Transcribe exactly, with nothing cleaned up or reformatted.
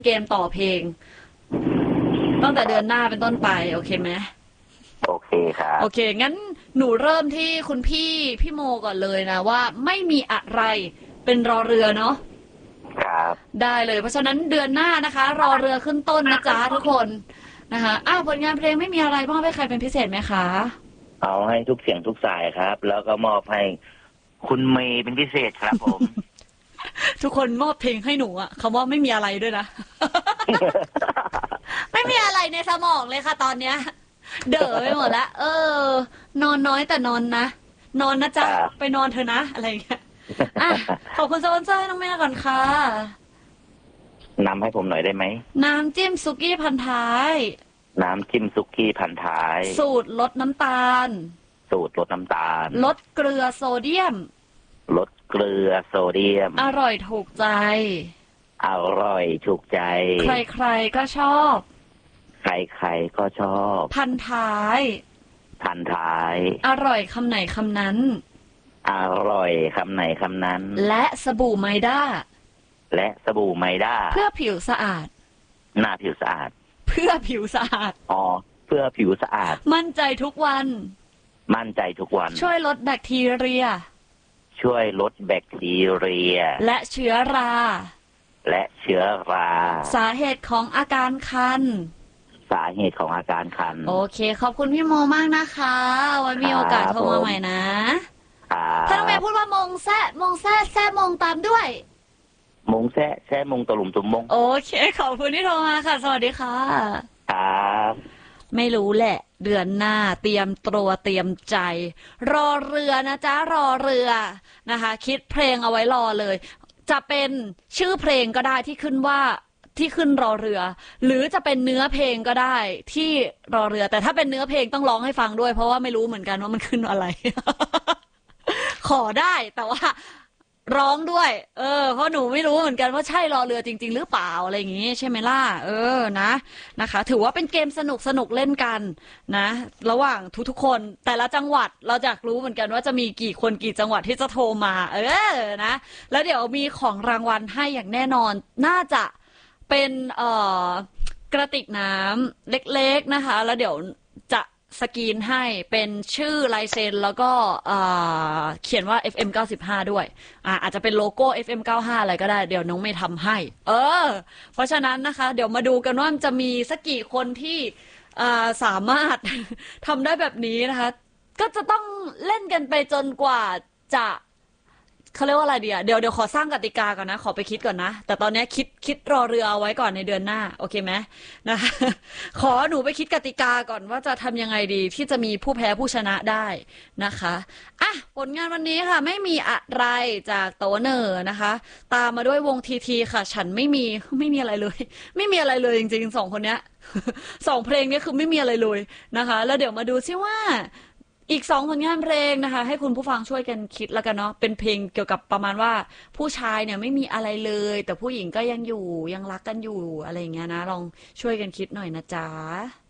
เกมต่อเพลงตั้งแต่เดือนหน้าเป็นต้นไปโอเคไหมโอเคครับโอเคงั้นหนูเริ่มที่คุณพี่พี่โมก่อนเลยนะว่าไม่มีอะไรเป็นรอเรือเนาะครับได้เลยเพราะฉะนั้นเดือนหน้านะคะรอเรือขึ้นต้นนะจ๊ะทุกคนนะคะอ้าวผลงานเพลงไม่มีอะไรมอบให้ใครเป็นพิเศษไหมคะเอาให้ทุกเสียงทุกสายครับแล้วก็มอบให้คุณเมย์เป็นพิเศษครับผมทุกคนมอบเพลงให้หนูอะคำว่าไม่มีอะไรด้วยนะ ไม่มีอะไรในสมองเลยค่ะตอนเนี้ยเด๋อไปหมดแล้วเออนอนน้อยแต่นอนนะนอนนะจ๊ะไปนอนเถอะนะอะไรอย่างเงี้ยอ่ะขอบคุณสปอนเซอร์ให้น้องแม่ก่อนค่ะนำให้ผมหน่อยได้ไหมน้ำจิ้มซุกี้พันท้ายน้ำจิ้มซุกี้พันท้ายสูตรลดน้ำตาลสูตรลดน้ำตาลลดเกลือโซเดียมลดเกลือโซเดียมอร่อยถูกใจอร่อยถูกใจใครๆก็ชอบใครๆก็ชอบพันท้ายพันท้ายอร่อยคำไหนคำนั้นอร่อยคำไหนคำนั้นและสบู่ไมด้าและสบู่ไมด้าเพื่อผิวสะอาดหน้าผิวสะอาดเพื่อผิวสะอาดอ๋อเพื่อผิวสะอาดมั่นใจทุกวันมั่นใจทุกวันช่วยลดแบคทีเรียช่วยลดแบคทีเรียและเชื้อราและเชื้อราสาเหตุของอาการคันสาเหตุของอาการคันโอเคขอบคุณพี่โมมากนะคะไว้มีโอกาสโทรมาใหม่นะถ้าน้องเมย์พูดว่ามงแซ่มงแซ่แซ่มงตามด้วยมงแซ่แซ่มงตะลุมตุมมงโอเคขอบคุณที่โทรมาค่ะสวัสดีค่ะครับไม่รู้แหละเดือนหน้าเตรียมตัวเตรียมใจรอเรือนะจ๊ะรอเรือนะคะคิดเพลงเอาไว้รอเลยจะเป็นชื่อเพลงก็ได้ที่ขึ้นว่าที่ขึ้นรอเรือหรือจะเป็นเนื้อเพลงก็ได้ที่รอเรือแต่ถ้าเป็นเนื้อเพลงต้องร้องให้ฟังด้วยเพราะว่าไม่รู้เหมือนกันว่ามันขึ้นอะไร ขอได้แต่ว่าร้องด้วยเออเพราะหนูไม่รู้เหมือนกันว่าใช่รอเรือจริงๆหรือเปล่าอะไรอย่างงี้ใช่ไหมล่ะเออนะนะคะถือว่าเป็นเกมสนุกสนุกเล่นกันนะระหว่างทุกๆคนแต่ละจังหวัดเราอยากรู้เหมือนกันว่าจะมีกี่คนกี่จังหวัดที่จะโทรมาเออนะแล้วเดี๋ยวมีของรางวัลให้อย่างแน่นอนน่าจะเป็นเอ่อกระติกน้ำเล็กๆนะคะแล้วเดี๋ยวจะสกรีนให้เป็นชื่อลายเซ็นแล้วก็เขียนว่า เอฟ เอ็ม เก้าสิบห้าด้วยอ่าอาจจะเป็นโลโก้ เอฟ เอ็ม เก้าสิบห้าอะไรก็ได้เดี๋ยวน้องไม่ทำให้เออเพราะฉะนั้นนะคะเดี๋ยวมาดูกันว่าจะมีสักกี่คนที่สามารถทำได้แบบนี้นะคะก็จะต้องเล่นกันไปจนกว่าจะเขาเรียกว่าอะไรดีอ่ะเดี๋ยวเดี๋ยวขอสร้างกติกาก่อนนะขอไปคิดก่อนนะแต่ตอนนี้คิดคิดรอเรือเอาไว้ก่อนในเดือนหน้าโอเคไหมนะคะขอหนูไปคิดกติกาก่อนว่าจะทำยังไงดีที่จะมีผู้แพ้ผู้ชนะได้นะคะอ่ะผลงานวันนี้ค่ะไม่มีอะไรจากโตเนอร์นะคะตามมาด้วยวงทีทีค่ะฉันไม่มีไม่มีอะไรเลยไม่มีอะไรเลยจริงๆสองคนเนี้ยสองเพลงนี้คือไม่มีอะไรเลยนะคะแล้วเดี๋ยวมาดูซิว่าอีกสองผลงานเพลงนะคะให้คุณผู้ฟังช่วยกันคิดแล้วกันเนาะเป็นเพลงเกี่ยวกับประมาณว่าผู้ชายเนี่ยไม่มีอะไรเลยแต่ผู้หญิงก็ยังอยู่ยังรักกันอยู่อะไรอย่างเงี้ยนะลองช่วยกันคิดหน่อยนะจ๊ะ